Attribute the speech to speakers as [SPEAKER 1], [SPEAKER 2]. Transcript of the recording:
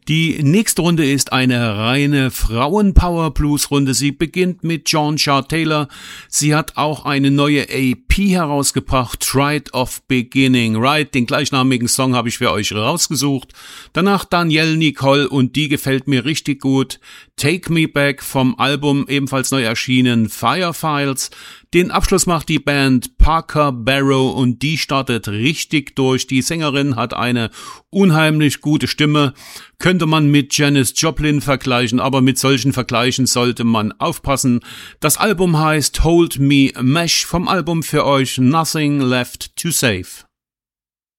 [SPEAKER 1] Die nächste Runde ist eine reine Frauen-Power-Blues-Runde. Sie beginnt mit John Shar Taylor. Sie hat auch eine neue EP herausgebracht, Right of Beginning. Right, den gleichnamigen Song habe ich für euch rausgesucht. Danach Danielle Nicole und die gefällt mir richtig gut. Take Me Back vom Album, ebenfalls neu erschienen, Fire Files. Den Abschluss macht die Band Parker Barrow und die startet richtig durch. Die Sängerin hat eine unheimlich gute Stimme. Könnte man mit Janis Joplin vergleichen, aber mit solchen Vergleichen sollte man aufpassen. Das Album heißt Hold Me Mesh, vom Album für euch Nothing Left to Save.